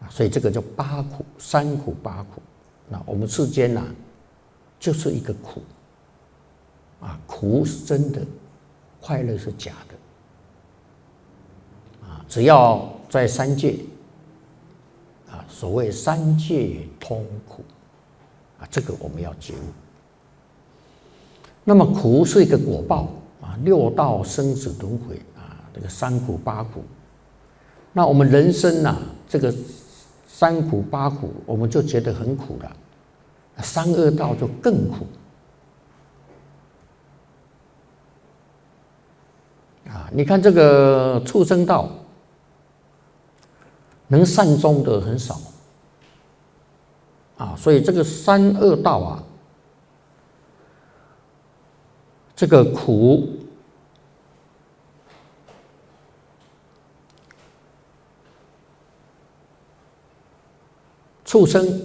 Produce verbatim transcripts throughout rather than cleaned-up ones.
所以这个叫八苦，三苦八苦。那我们世间呐、啊，就是一个苦啊，苦是真的，快乐是假的啊。只要在三界啊，所谓三界通苦啊，这个我们要觉悟。那么苦是一个果报啊，六道生死轮回啊，这个三苦八苦。那我们人生呐、啊，这个三苦八苦，我们就觉得很苦了。三恶道就更苦啊！你看这个畜生道，能善终的很少啊，所以这个三恶道啊，这个苦畜生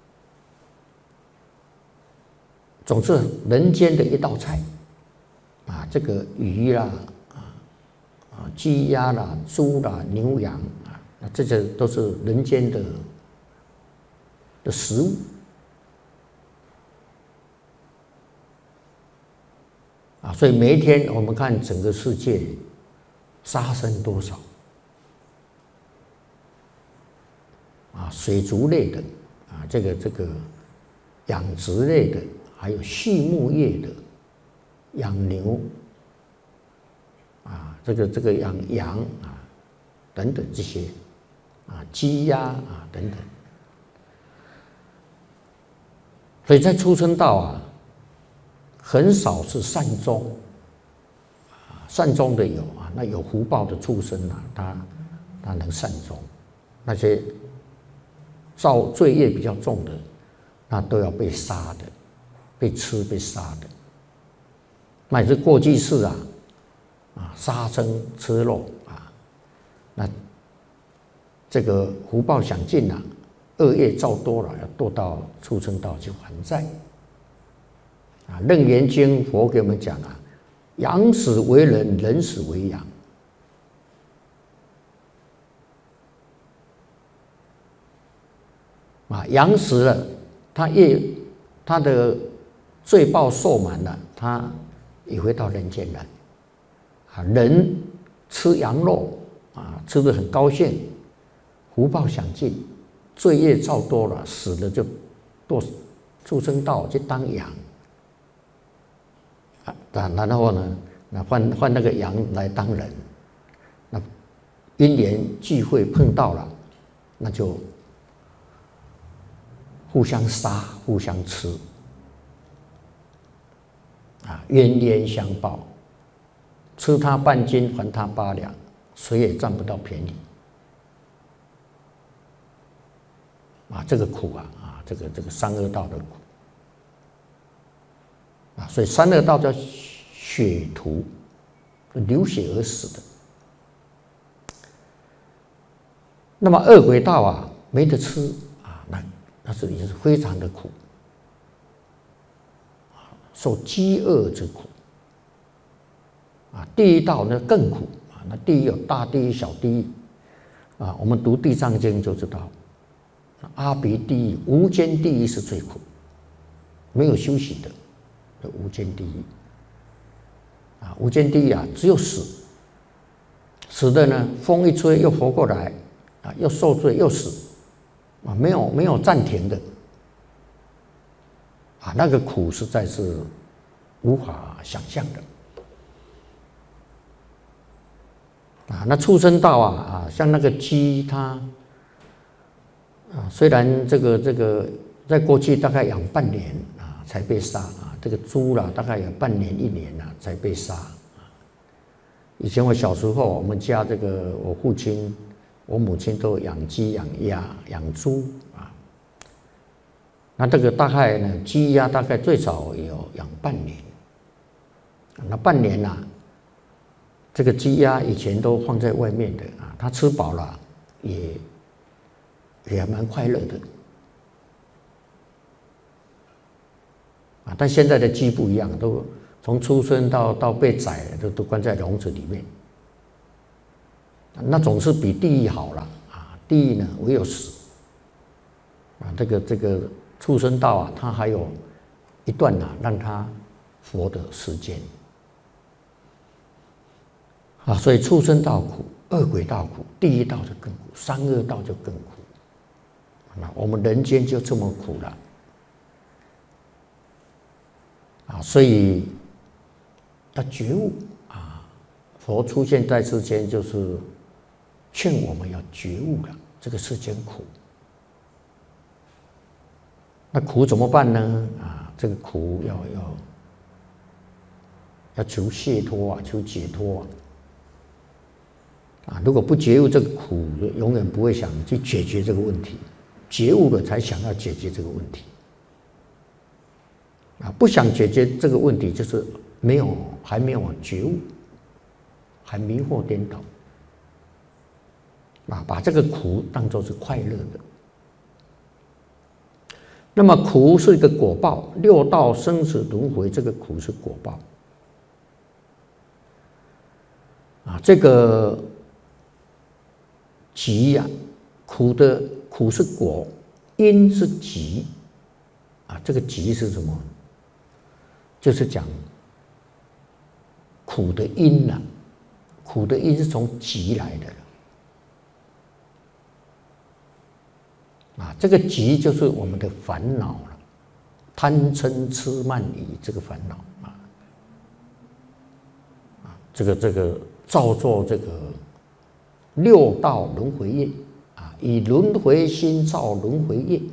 总是人间的一道菜啊，这个鱼啦、啊啊鸡鸭啦、猪啦、牛羊啊，那这些都是人间的的食物啊，所以每一天我们看整个世界杀生多少啊，水族类的啊，这个这个养殖类的。还有畜牧业的养牛啊，这个这个养羊啊等等这些啊，鸡鸭啊等等，所以在畜生道啊，很少是善终啊，善终的有啊，那有福报的畜生啊，他他能善终，那些造罪业比较重的，那都要被杀的。被吃被杀的，乃至过去世啊，啊杀生吃肉啊，那这个福报享尽了、啊，恶业造多了，要堕到畜生道去还债。啊，《楞严经》佛给我们讲啊，羊死为人，人死为羊。啊，羊死了，他业他的罪报受满了，他也会到人间来。啊，人吃羊肉啊，吃得很高兴，福报享尽，罪业造多了，死了就堕畜生道去当羊。啊，然后呢，那换换那个羊来当人，那因缘聚会碰到了，那就互相杀，互相吃。啊，冤冤相报，吃他半斤还他八两，谁也占不到便宜。啊，这个苦啊，啊，这个这个三恶道的苦啊，所以三恶道叫血屠，流血而死的。那么恶鬼道啊，没得吃啊，那那是也是非常的苦。受饥饿之苦啊，地狱道那更苦啊，那地狱有大地狱、小地狱啊。我们读《地藏经》就知道，阿鼻地狱、无间地狱是最苦，没有休息的，的无间地狱啊。无间地狱啊，只有死，死的呢，风一吹又活过来啊，又受罪又死啊，没有没有暂停的。啊，那个苦实在是无法想象的啊！那畜生道啊啊，像那个鸡，它啊，虽然这个这个在过去大概养半年啊才被杀啊，这个猪啦大概有半年一年啊才被杀啊。以前我小时候，我们家这个我父亲、我母亲都养鸡、养鸭、养猪。那这个大概呢，鸡鸭大概最少也有养半年。那半年呐、啊，这个鸡鸭以前都放在外面的啊，它吃饱了也也蛮快乐的啊。但现在的鸡不一样，都从出生到到被宰都都关在笼子里面，那总是比地狱好了啊。地狱呢，唯有死啊，这个这个畜生道啊，它还有一段啊，让他活的时间啊，所以畜生道苦，恶鬼道苦，地狱道就更苦，三恶道就更苦。那我们人间就这么苦了啊，所以要觉悟啊，佛出现在世间就是劝我们要觉悟了，这个世间苦。那苦怎么办呢？啊，这个苦要要要求解脱啊，求解脱啊！啊，如果不觉悟这个苦，永远不会想去解决这个问题。觉悟了才想要解决这个问题。啊，不想解决这个问题，就是没有还没有觉悟，还迷惑颠倒。啊，把这个苦当作是快乐的。那么苦是一个果报，六道生死轮回，这个苦是果报。啊，这个集呀、啊，苦的苦是果，因是集。啊，这个集是什么？就是讲苦的因呐、啊，苦的因是从集来的。啊，这个集就是我们的烦恼了，贪嗔痴慢疑这个烦恼啊，啊，这个这个造作这个六道轮回业啊，以轮回心造轮回业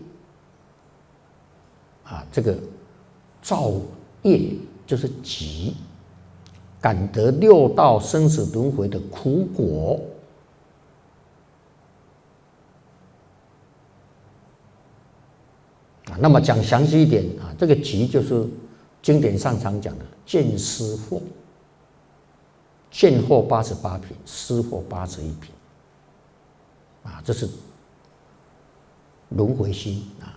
啊，这个造业就是集，感得六道生死轮回的苦果。那么讲详细一点啊，这个集就是经典上常讲的见思惑，见惑八十八品，思惑八十一品，啊，这是轮回心啊，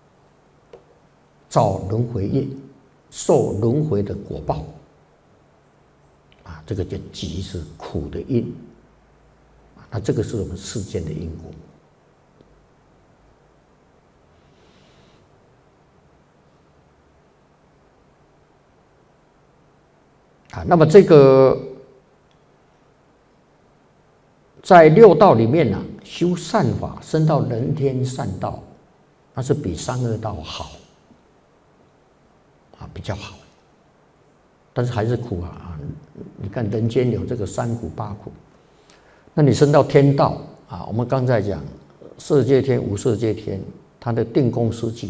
造轮回业，受轮回的果报，啊，这个叫集是苦的因，那这个是我们世间的因果。啊，那么这个在六道里面呢、啊，修善法，升到人天善道，那是比三恶道好，啊，比较好，但是还是苦啊啊！你看人间有这个三苦八苦，那你升到天道啊，我们刚才讲色界天、无色界天，它的定功失据，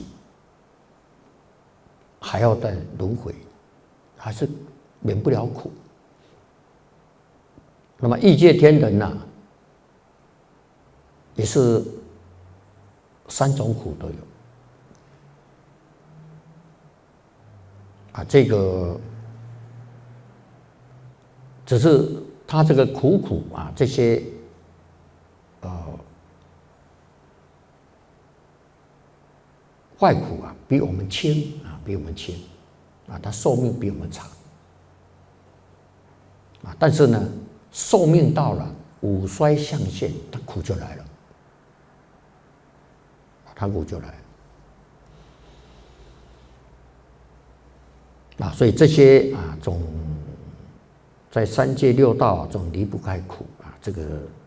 还要再轮回，还是免不了苦。那么异界天人呐、啊，也是三种苦都有啊。这个只是他这个苦苦啊，这些呃坏苦啊，比我们轻啊，比我们轻啊，他寿命比我们长。啊，但是呢，寿命到了，五衰相现，他苦就来了，他苦就来了。啊，所以这些啊，总在三界六道啊，总离不开苦啊。这个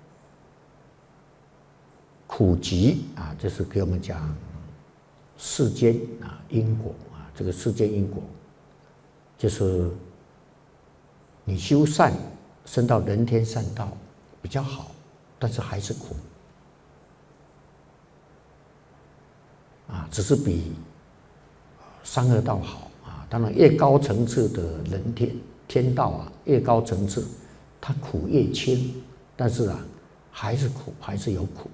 苦集啊，就是给我们讲世间啊因果啊，这个世间因果就是。你修善，升到人天善道比较好，但是还是苦啊，只是比三恶道好啊。当然，越高层次的人天天道啊，越高层次，它苦越轻，但是啊，还是苦，还是有苦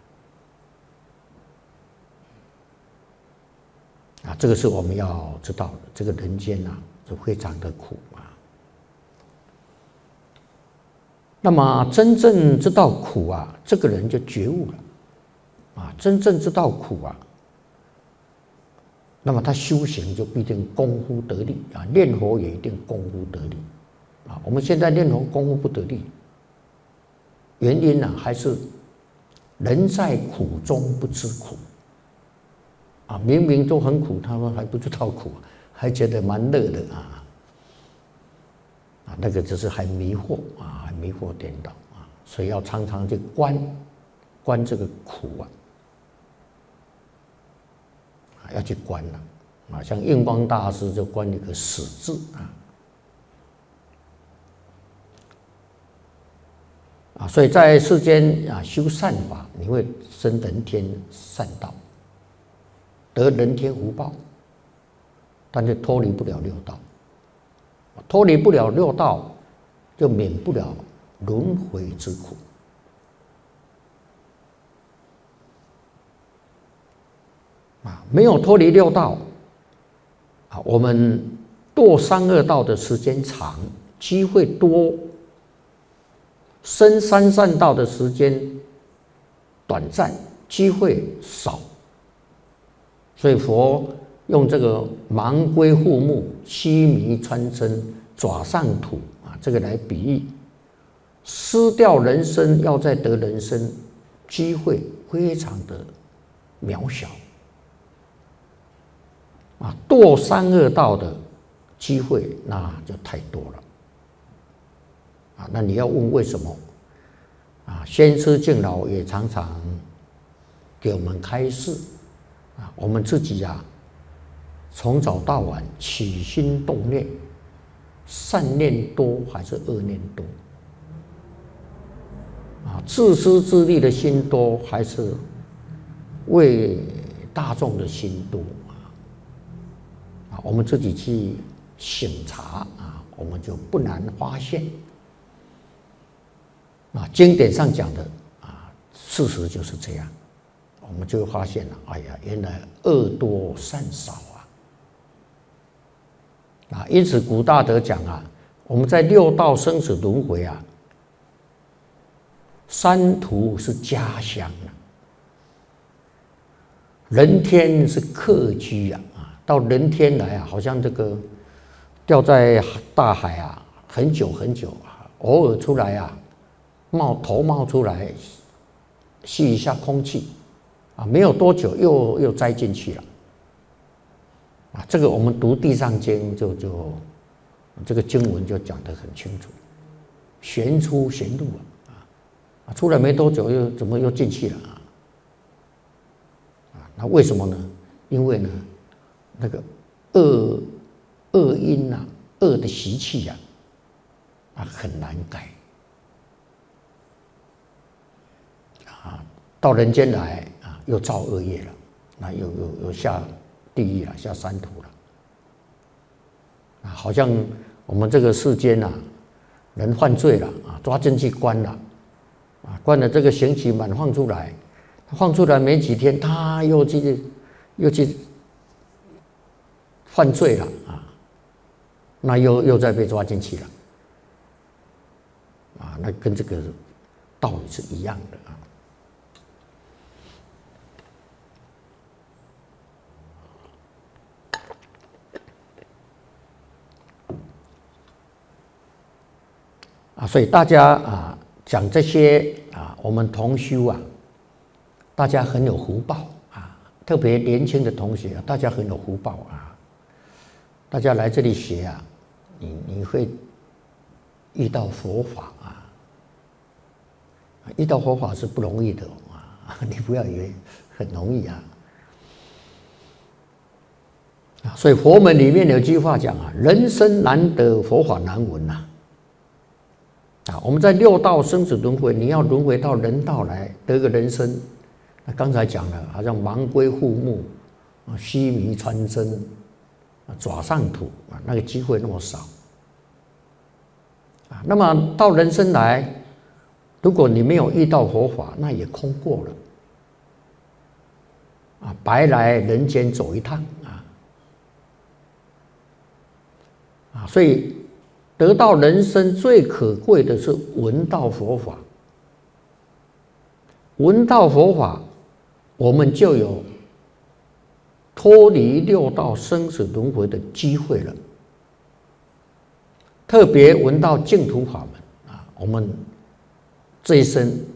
啊。这个是我们要知道的，这个人间啊，是非常的苦啊。那么真正知道苦啊，这个人就觉悟了啊，真正知道苦啊，那么他修行就必定功夫得力啊，念佛也一定功夫得力啊。我们现在念佛功夫不得力，原因呢、啊、还是人在苦中不知苦啊，明明都很苦，他们还不知道苦，还觉得蛮乐的啊。啊，那个就是还迷惑啊，还迷惑颠倒啊，所以要常常去观观这个苦啊，啊要去观了啊。像印光大师就观一个死字啊，啊，所以在世间啊修善法，你会生人天善道，得人天福报，但是脱离不了六道。脱离不了六道，就免不了轮回之苦。啊，没有脱离六道，啊，我们堕三恶道的时间长，机会多；生三善道的时间短暂，机会少。所以佛用这个盲龟护目、须弥穿针、爪上土啊，这个来比喻，失掉人身，要再得人身，机会非常的渺小啊。堕三恶道的机会那就太多了啊。那你要问为什么啊？先师敬老也常常给我们开示啊，我们自己呀、啊。从早到晚起心动念，善念多还是恶念多？啊，自私自利的心多还是为大众的心多？啊，我们自己去省察啊，我们就不难发现。啊，经典上讲的啊，事实就是这样，我们就会发现了，哎呀，原来恶多善少啊。啊，因此古大德讲啊，我们在六道生死轮回啊，三途是家乡啊，人天是客居啊，啊，到人天来啊，好像这个掉在大海啊，很久很久啊，偶尔出来啊，冒头冒出来，吸一下空气，啊，没有多久又又栽进去了。啊，这个我们读《地藏经》就就这个经文就讲得很清楚，旋出旋入啊，啊，出来没多久又怎么又进去了啊？啊，那为什么呢？因为呢，那个恶恶因啊，恶的习气呀、啊，啊很难改啊，到人间来啊，又造恶业了，那又又又下地狱了，下三途了，啊，好像我们这个世间啊，人犯罪了啊，抓进去关了，啊，关了这个刑期满放出来，放出来没几天，他又去又去犯罪了啊，那又又再被抓进去了，啊，那跟这个道理是一样的啊。啊，所以大家啊讲这些啊，我们同修啊，大家很有福报啊，特别年轻的同学啊，大家很有福报啊。大家来这里学啊，你你会遇到佛法啊，遇到佛法是不容易的啊，你不要以为很容易啊。啊，所以佛门里面有句话讲啊，人生难得，佛法难闻呐。啊，我们在六道生死轮回，你要轮回到人道来得个人生，那刚才讲了，好像盲龟护目，啊，须弥穿针，啊，爪上土啊，那个机会那么少，啊，那么到人生来，如果你没有遇到佛法，那也空过了，啊，白来人间走一趟啊，啊，所以。得到人生最可贵的是闻到佛法，闻到佛法，我们就有脱离六道生死轮回的机会了。特别闻到净土法门啊，我们这一生